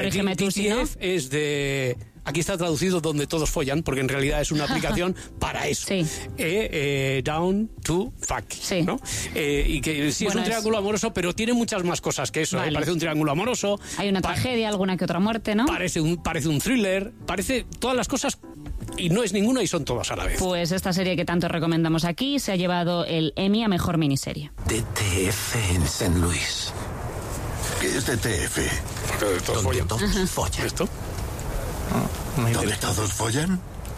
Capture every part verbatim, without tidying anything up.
Corrígeme tú, si no. D T F es de... Aquí está traducido donde todos follan, porque en realidad es una aplicación para eso. Sí. Eh, eh, down to fuck, sí. ¿no? Eh, y que sí, bueno, es un triángulo es... amoroso, pero tiene muchas más cosas que eso. Vale. ¿eh? Parece un triángulo amoroso. Hay una pa- tragedia, alguna que otra muerte, ¿no? Parece un, parece un thriller, parece todas las cosas y no es ninguna y son todas a la vez. Pues esta serie que tanto recomendamos aquí se ha llevado el Emmy a Mejor Miniserie. D T F en Saint Louis. ¿Qué es D T F? Todos ¿Dónde follan. todos follan? ¿Esto? ¿Dónde todos follan?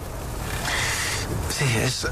Sí, es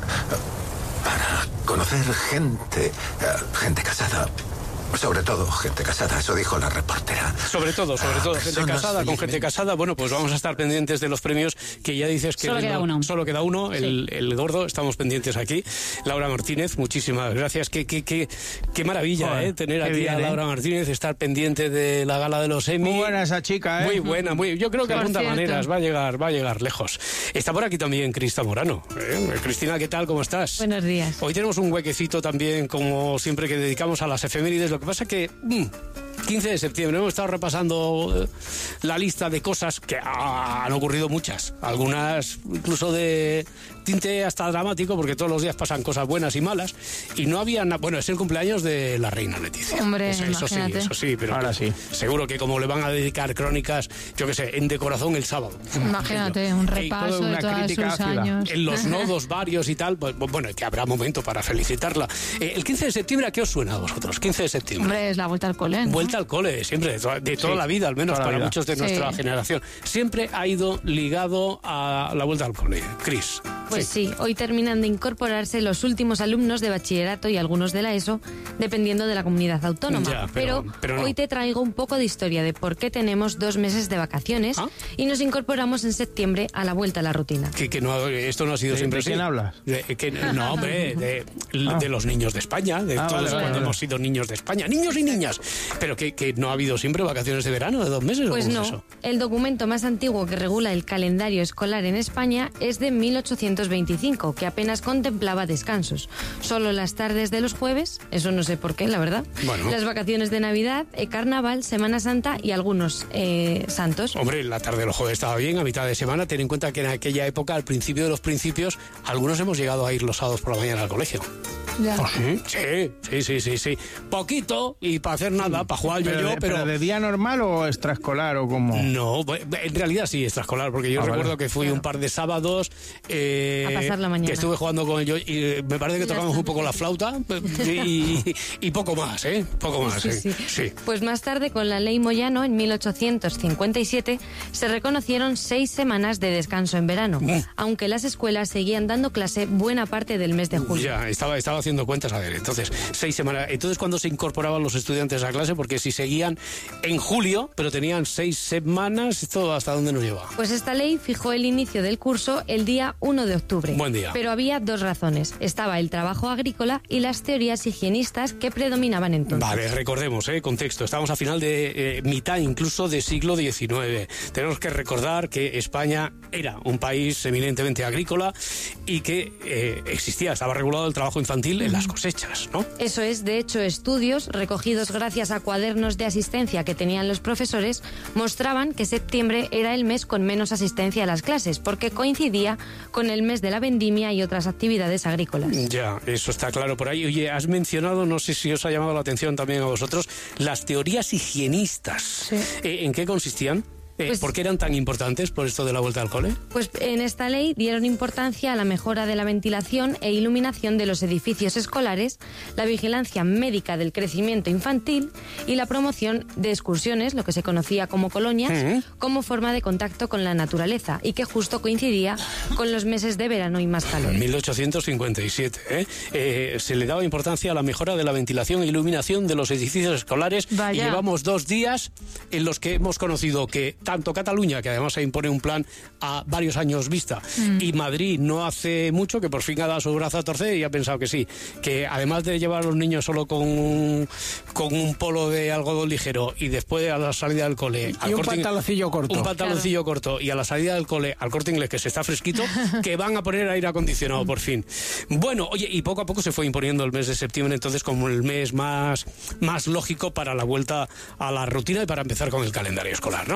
para conocer gente, gente casada. Sobre todo gente casada, eso dijo la reportera. Sobre todo, sobre todo, ah, gente casada, con gente casada. Bueno, pues vamos a estar pendientes de los premios, que ya dices que... Solo queda no, uno. Solo queda uno, sí. el, el gordo, estamos pendientes aquí. Laura Martínez, muchísimas gracias. Qué, qué, qué, qué maravilla, Joder, ¿eh? Tener aquí bien, a Laura ¿eh? Martínez, estar pendiente de la gala de los Emmy. Muy buena esa chica, ¿eh? Muy buena, muy... Yo creo que Por apunta cierto. maneras, va a llegar, va a llegar lejos. Está por aquí también Crista Morano. ¿eh? Cristina, ¿qué tal? ¿Cómo estás? Buenos días. Hoy tenemos un huequecito también, como siempre, que dedicamos a las efemérides. Lo que pasa que... Mmm, quince de septiembre, hemos estado repasando la lista de cosas que han ocurrido muchas, algunas incluso de tinte hasta dramático, porque todos los días pasan cosas buenas y malas, y no había nada. Bueno, es el cumpleaños de la reina Leticia. Hombre, eso, eso sí, eso sí, pero ahora sí. Seguro que como le van a dedicar crónicas, yo qué sé, en De Corazón el sábado. Imagínate, un repaso toda una de todos crítica sus ácida. años. En los nodos varios y tal, pues, bueno, que habrá momento para felicitarla. Eh, el quince de septiembre, ¿a qué os suena a vosotros? quince de septiembre. Hombre, es la vuelta al cole, ¿no? Vuelta al cole, siempre, de toda, de toda Sí, la vida, al menos toda la para vida. muchos de nuestra Sí. generación. Siempre ha ido ligado a la vuelta al cole. Cris. Pues sí, hoy terminan de incorporarse los últimos alumnos de bachillerato y algunos de la ESO, dependiendo de la comunidad autónoma. Ya, pero- pero no. hoy te traigo un poco de historia de por qué tenemos dos meses de vacaciones ¿Ah? y nos incorporamos en septiembre a la vuelta a la rutina. Que, que no, esto no ha sido ¿De- siempre de así. quién hablas? De- que- no, hombre, de, Ah. de los niños de España, de Ah, todos vale, vale, cuando vale. hemos sido niños de España, niños y niñas. Pero que, que no ha habido siempre vacaciones de verano de dos meses. ¿o Pues cómo no, es eso? el documento más antiguo que regula el calendario escolar en España es de mil ochocientos veinticinco, que apenas contemplaba descansos. Solo las tardes de los jueves, eso no sé por qué, la verdad. Bueno. Las vacaciones de Navidad, eh, Carnaval, Semana Santa y algunos eh, santos. Hombre, la tarde de los jueves estaba bien, a mitad de semana. Ten en cuenta que en aquella época, al principio de los principios, algunos hemos llegado a ir los sábados por la mañana al colegio. Ya. ¿Oh, sí? Sí, sí, sí, sí, sí. Poquito y para hacer nada, para jugar yo ¿Pero, yo, de, pero... pero de día normal o extraescolar o cómo? No, bu- en realidad sí, extraescolar, porque yo Ah, recuerdo vale. que fui un par de sábados eh, A pasar la mañana. que estuve jugando con ellos y eh, me parece que Ya tocamos está. un poco la flauta y, y poco más, ¿eh? Poco más, Sí, ¿eh? sí. Sí. Pues más tarde, con la ley Moyano, en mil ochocientos cincuenta y siete, se reconocieron seis semanas de descanso en verano, Mm. aunque las escuelas seguían dando clase buena parte del mes de julio. Ya, estaba, estaba haciendo cuentas, a ver, entonces, seis semanas. Entonces, ¿cuándo se incorporaban los estudiantes a clase? Porque si seguían en julio, pero tenían seis semanas, ¿esto hasta dónde nos lleva? Pues esta ley fijó el inicio del curso el día uno de octubre. Buen día. Pero había dos razones. Estaba el trabajo agrícola y las teorías higienistas que predominaban entonces. Vale, recordemos, ¿eh? Contexto. Estamos a final de eh, mitad incluso de siglo diecinueve. Tenemos que recordar que España era un país eminentemente agrícola y que eh, existía, estaba regulado el trabajo infantil en las cosechas, ¿no? Eso es, de hecho, estudios recogidos gracias a cuadernos de asistencia que tenían los profesores mostraban que septiembre era el mes con menos asistencia a las clases, porque coincidía con el mes de la vendimia y otras actividades agrícolas. Ya, eso está claro por ahí. Oye, has mencionado, no sé si os ha llamado la atención también a vosotros, las teorías higienistas. Sí. Eh, ¿En qué consistían? Eh, Pues- ¿Por qué eran tan importantes por esto de la vuelta al cole? Pues en esta ley dieron importancia a la mejora de la ventilación e iluminación de los edificios escolares, la vigilancia médica del crecimiento infantil y la promoción de excursiones, lo que se conocía como colonias, Ujú. como forma de contacto con la naturaleza y que justo coincidía con los meses de verano y más calor. mil ochocientos cincuenta y siete, ¿eh? Eh, se le daba importancia a la mejora de la ventilación e iluminación de los edificios escolares. Vaya. Y llevamos dos días en los que hemos conocido que tanto Cataluña, que además se impone un plan a varios años vista, y Madrid no hace mucho, que por fin ha dado su brazo a torcer y ha pensado que sí, que además de llevar a los niños solo con un, con un polo de algodón ligero y después a la salida del cole... al Y un Corte Inglés- pantaloncillo corto. Un pantaloncillo corto y a la salida del cole al Corte Inglés, que se está fresquito, que van a poner aire acondicionado por fin. Bueno, oye, y poco a poco se fue imponiendo el mes de septiembre entonces como el mes más, más lógico para la vuelta a la rutina y para empezar con el calendario escolar, ¿no? Sí,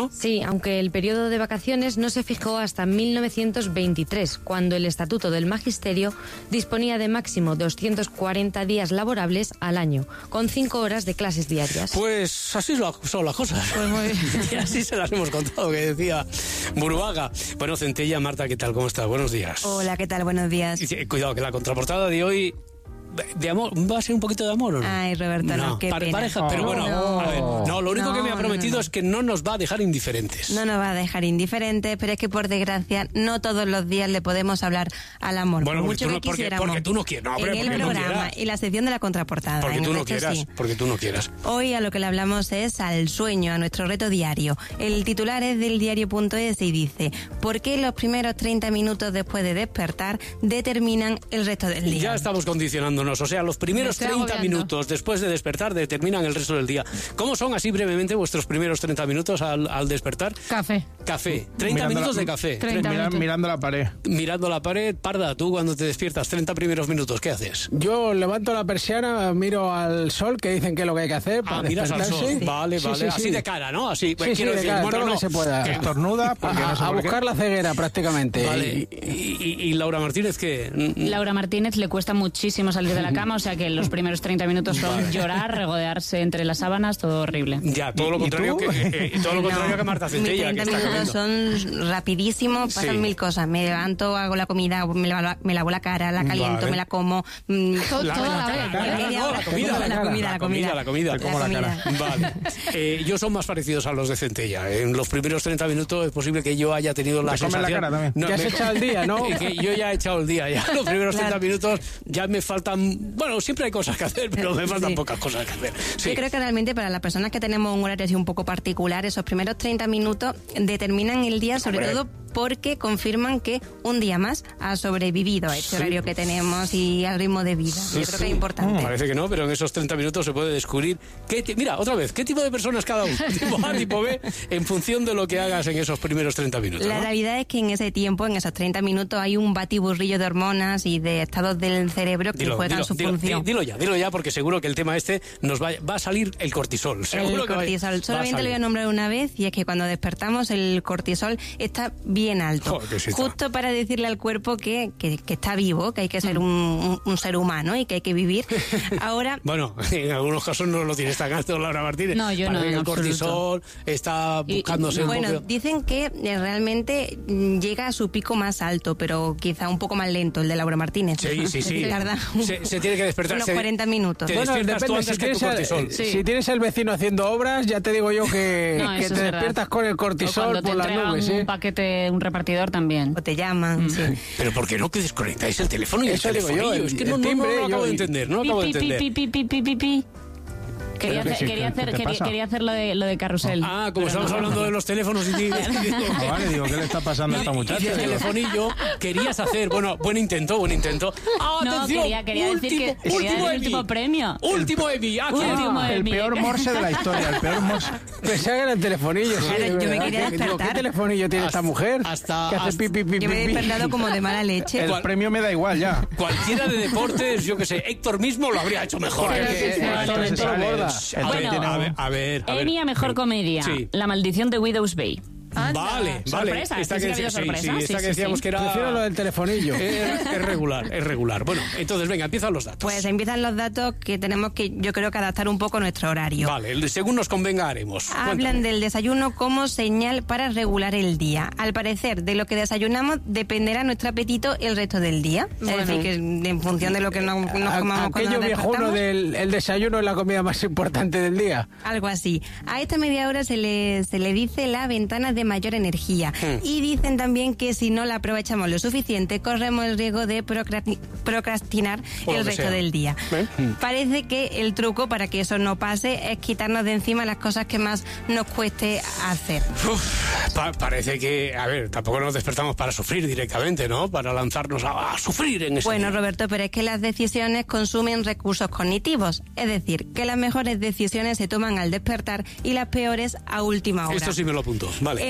aunque el periodo de vacaciones no se fijó hasta mil novecientos veintitrés, cuando el Estatuto del Magisterio disponía de máximo doscientos cuarenta días laborables al año, con cinco horas de clases diarias. Pues así son las cosas. Pues muy bien. Y así se las hemos contado, que decía Buruaga. Bueno, Centella, Marta, ¿qué tal? ¿Cómo estás? Buenos días. Hola, ¿qué tal? Buenos días. Y, cuidado, que la contraportada de hoy... ¿De amor? ¿Va a ser un poquito de amor o no? Ay, Roberto, no, no qué pare, pena. Pareja, pero bueno, no. a ver, no, lo único no, que me ha prometido no, no, no. es que no nos va a dejar indiferentes. No nos va a dejar indiferentes, pero es que por desgracia no todos los días le podemos hablar al amor. Bueno, por mucho no, que porque, quisiéramos. Porque tú no quieres. No, hombre, en el porque programa no y la sección de la contraportada. Porque tú no resto, quieras, sí. porque tú no quieras. Hoy a lo que le hablamos es al sueño, a nuestro reto diario. El titular es del diario punto es y dice: ¿por qué los primeros treinta minutos después de despertar determinan el resto del día? Ya estamos condicionándonos, o sea, los primeros treinta minutos después de despertar determinan el resto del día. ¿Cómo son así brevemente vuestros primeros treinta minutos al, al despertar? Café. Café. treinta mirando minutos la, de café. treinta Mira, minutos. Mirando la pared. Mirando la pared. Parda, tú cuando te despiertas, treinta primeros minutos, ¿qué haces? Yo levanto la persiana, miro al sol, que dicen que es lo que hay que hacer para Ah, miras al despertarse. sol. Vale, Sí, vale. sí, Así sí. de cara, ¿no? Así, pues, Sí, sí, quiero de decir, cara, bueno, todo lo no, que se pueda. que- Estornuda, porque A, no sé a por qué. buscar la ceguera prácticamente. Vale. Y- Y, y- y Laura Martínez, ¿qué? Laura Martínez le cuesta muchísimo salir de la cama, o sea que los primeros treinta minutos son llorar, regodearse entre las sábanas, todo horrible. Ya, todo lo ¿Y contrario tú? que eh, eh, todo lo contrario No, que Marta mis Centella, que treinta está minutos comiendo. son rapidísimos, pasan Sí. mil cosas. Me levanto, hago la comida, me lavo, me lavo la cara, la caliento, Vale. me la como. mm, Todo- La- toda la- la vez. la- la- media no, hora. la comida, la comida, la comida, la comida. La Te como la comida. Vale. Eh, yo son más parecidos a los de Centella. En los primeros treinta minutos es posible que yo haya tenido la Te comes la sensación... cara también. Ya has me- echado el día, ¿no? que yo ya he echado el día. Ya los primeros Claro. treinta minutos ya me faltan... Bueno, siempre hay cosas que hacer, pero me faltan Sí. pocas cosas que hacer. Sí. Yo creo que realmente para las personas que tenemos un horario así un poco particular, esos primeros treinta minutos determinan el día, sobre Hombre. todo porque confirman que un día más ha sobrevivido a este Sí. horario que tenemos y al ritmo de vida. Yo creo que es importante. Parece que no, pero en esos treinta minutos se puede descubrir qué ti- mira, otra vez, qué tipo de personas cada uno, tipo A, tipo B, en función de lo que hagas en esos primeros treinta minutos. La ¿no? realidad es que en ese tiempo, en esos treinta minutos, hay un batiburrillo de hormonas y de estados del cerebro que Dilo, juegan dilo, su dilo, función. di- dilo ya, dilo ya, porque seguro que el tema este nos va, va a salir el cortisol. Seguro El que va- cortisol. va a Solamente lo voy a salir. nombrar una vez, y es que cuando despertamos el cortisol está bien alto. Joder, que sí está. Justo para decirle al cuerpo que, que, que está vivo, que hay que ser un, un- un ser humano y que hay que vivir. Ahora, Bueno, en algunos casos no lo tienes tan alto, Laura Martínez. No, yo no, Parece en que el absoluto. cortisol está Y- buscándose un bueno, poco... dicen que eh, realmente mm, llega a su pico más alto, pero quizá un poco más lento el de Laura Martínez. Sí, sí, sí. Tarda Se, se tiene que despertar. unos se- cuarenta minutos. Te Bueno, despiertas tú depende. antes Si que tu tienes, cortisol. el, Sí. si tienes el vecino haciendo obras, ya te digo yo que, No, que eso te es verdad. despiertas con el O cortisol cuando te por las entregan nubes. un ¿eh? paquete, un repartidor también. O te llaman, sí. Pero ¿por qué no que desconectáis el teléfono y Eso el digo yo, telefonillo? el- Es que el no, no, no, timbre, lo acabo yo- de entender, no lo acabo de Pi, pi, entender. pi, pi, pi, pi, pi, pi. Quería Pero hacer, que sí, quería ¿qué- hacer, qué quería, pasa? quería hacer lo de, lo de carrusel. Ah, como Pero estamos no. hablando de los teléfonos y ti- Ah, vale, digo, ¿qué le está pasando a esta y muchacha? el Digo, telefonillo querías hacer, bueno, buen intento, buen intento. ¡Ah, No, atención! quería- quería decir último, que- quería último dar el Emmy. último premio. Último Emmy. Ah, ¿quién? Último el Emmy. peor morse de la historia, el peor morse. Pensaba que era el telefonillo. Sí, Claro, de yo me verdad. quería Que- digo, ¿qué despertar. telefonillo tiene esta mujer? hasta- que hace hasta- pi, pi, pi, Yo me he pi, pi. despertado como de mala leche. El ¿Cuál? premio me da igual ya. Cualquiera de deportes, yo que sé, Héctor mismo lo habría hecho mejor. Pero ¿eh? sí, sí, Eh, sí, esto sí, lo sí. borda. Sí. A ver, Bueno, a ver, a ver. a ver. Emmy a mejor comedia. Sí. La maldición de Widow's Bay. Vale, vale. Sorpresa, Esta sí, que, sí que ha habido sí, sorpresa. sí, esta Sí, que sí, decíamos sí. que era... Prefiero lo del telefonillo. Es, es regular, es regular. Bueno, entonces venga, empiezan los datos. Pues empiezan los datos que tenemos que, yo creo que adaptar un poco a nuestro horario. Vale, según nos convenga haremos. Hablan Cuéntame. del desayuno como señal para regular el día. Al parecer, de lo que desayunamos dependerá nuestro apetito el resto del día. Bueno. Es decir, que en función de lo que nos, nos A- comamos cuando Aquello nos viejuno despertamos, del el desayuno es la comida más importante del día. algo así. A esta media hora se le, se le dice la ventana de mayor energía. Hmm. Y dicen también que si no la aprovechamos lo suficiente, corremos el riesgo de procrasti- procrastinar O lo el que resto sea. del día. ¿Eh? Parece que el truco para que eso no pase es quitarnos de encima las cosas que más nos cueste hacer. Uf, pa- parece que, a ver, tampoco nos despertamos para sufrir directamente, ¿no? Para lanzarnos a, a sufrir en ese Bueno, día. Roberto, pero es que las decisiones consumen recursos cognitivos. Es decir, que las mejores decisiones se toman al despertar y las peores a última hora. Esto sí me lo apunto, vale.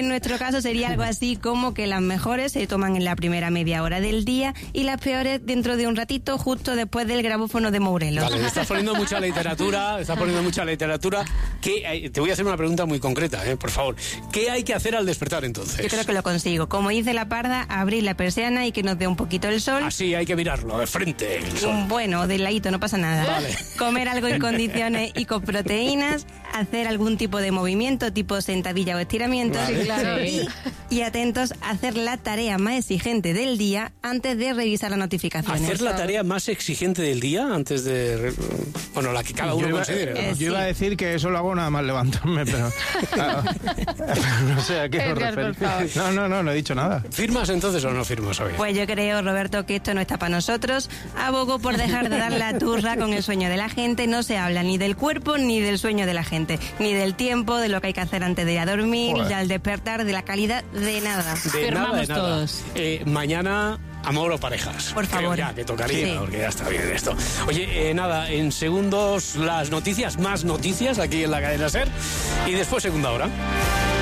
en nuestro caso sería algo así como que las mejores se toman en la primera media hora del día y las peores dentro de un ratito, justo después del grabófono de Morelos. Vale, estás poniendo mucha literatura, estás poniendo mucha literatura. ¿Qué, te voy a hacer una pregunta muy concreta, eh, por favor. ¿Qué hay que hacer al despertar entonces? Yo creo que lo consigo. Como dice la parda, abrir la persiana y que nos dé un poquito el sol. Así hay que mirarlo, de frente, el sol. Bueno, de ladito, no pasa nada. Vale. Comer algo en condiciones y con proteínas, hacer algún tipo de movimiento, tipo sentadilla o estiramiento. Vale. Sí, claro. Y, y atentos a hacer la tarea más exigente del día antes de revisar las notificaciones. ¿Hacer la tarea más exigente del día antes de... Bueno, la que cada uno Yo iba, considere, ¿no? eh, yo iba a decir que eso lo hago nada más levantarme, pero... Claro, no sé a qué os Edgar, por referís. favor. No, no, no, no he dicho nada. ¿Firmas entonces o no firmas hoy? Pues yo creo, Roberto, que esto no está para nosotros. Abogo por dejar de dar la turra con el sueño de la gente. No se habla ni del cuerpo ni del sueño de la gente. Ni del tiempo, de lo que hay que hacer antes de ir a dormir, Joder. ya al despertar, de la calidad, de nada. De Firmamos nada, de nada. todos. Eh, mañana, amor o parejas. Por Creo favor. ya que tocaría, Sí. porque ya está bien esto. Oye, eh, nada, en segundos las noticias, más noticias aquí en la cadena SER. Y después segunda hora.